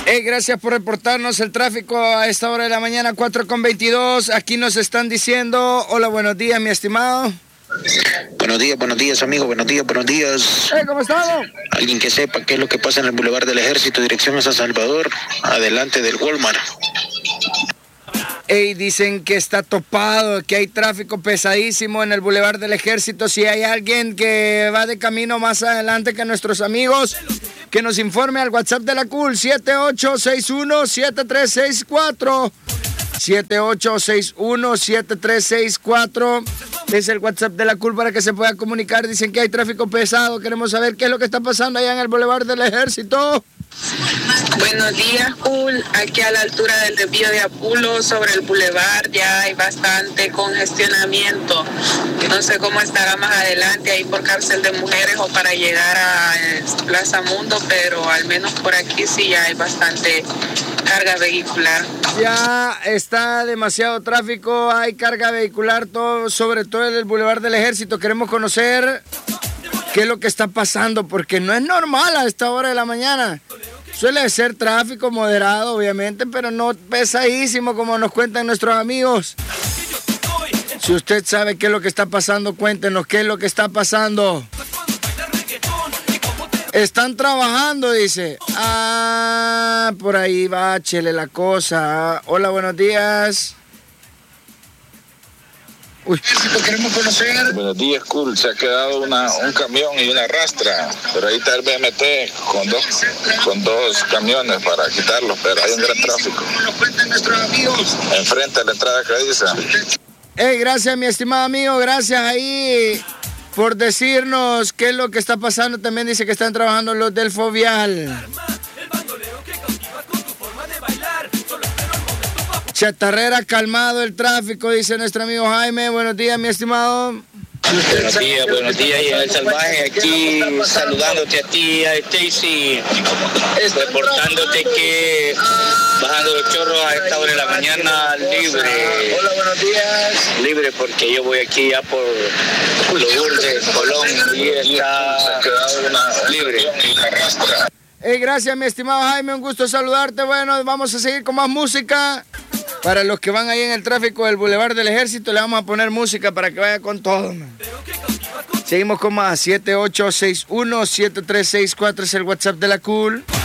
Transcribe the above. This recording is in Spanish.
Hey, gracias por reportarnos el tráfico a esta hora de la mañana, 4:22. Aquí nos están diciendo, hola, buenos días, mi estimado. Buenos días, amigo, buenos días. ¿Cómo estamos? Alguien que sepa qué es lo que pasa en el Boulevard del Ejército, dirección a San Salvador, adelante del Walmart. Hey, dicen que está topado, que hay tráfico pesadísimo en el Boulevard del Ejército. Si hay alguien que va de camino más adelante que nuestros amigos, que nos informe al WhatsApp de la Cool, 7861-7364. 7861-7364. Es el WhatsApp de la Cool para que se pueda comunicar. Dicen que hay tráfico pesado. Queremos saber qué es lo que está pasando allá en el Boulevard del Ejército. Buenos días, Cool. Aquí a la altura del desvío de Apulo, sobre el bulevar, ya hay bastante congestionamiento. No sé cómo estará más adelante ahí por Cárcel de Mujeres o para llegar a Plaza Mundo, pero al menos por aquí sí ya hay bastante carga vehicular. Ya está demasiado tráfico, hay carga vehicular, todo, sobre todo en el Boulevard del Ejército. Queremos conocer qué es lo que está pasando, porque no es normal a esta hora de la mañana. Suele ser tráfico moderado, obviamente, pero no pesadísimo como nos cuentan nuestros amigos. Si usted sabe qué es lo que está pasando, cuéntenos qué es lo que está pasando. Están trabajando, dice. Ah, por ahí va, chele la cosa. Hola, buenos días. Uy. Queremos conocer. Buenos días, Cool. Se ha quedado un camión y una rastra, pero ahí está el BMT con dos camiones para quitarlos, pero hay un gran tráfico. Enfrente a la entrada Cadiza. Hey, gracias, mi estimado amigo. Gracias ahí por decirnos qué es lo que está pasando. También dice que están trabajando los del Fovial. Chatarrera, calmado el tráfico, dice nuestro amigo Jaime. Buenos días, mi estimado. Buenos días, y el salvaje aquí saludándote a ti, a Stacy, reportándote que bajando los chorros a esta hora de la mañana libre. Hola, buenos días. Libre porque yo voy aquí ya por los Lourdes, Colón, y está libre. Hey, gracias, mi estimado Jaime, un gusto saludarte. Bueno, vamos a seguir con más música. Para los que van ahí en el tráfico del Boulevard del Ejército, le vamos a poner música para que vaya con todo, man. Seguimos con más. 7861-7364 es el WhatsApp de la Cool.